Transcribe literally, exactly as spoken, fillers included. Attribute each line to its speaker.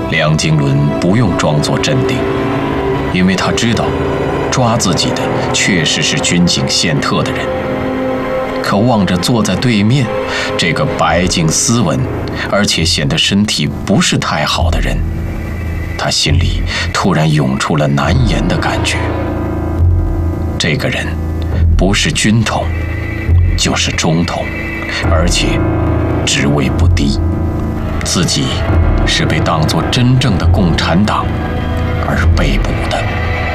Speaker 1: 梁经纶不用装作镇定，因为他知道，抓自己的确实是军警宪特的人。可望着坐在对面这个白净斯文，而且显得身体不是太好的人，他心里突然涌出了难言的感觉。这个人不是军统，就是中统，而且职位不低，自己是被当作真正的共产党而被捕的。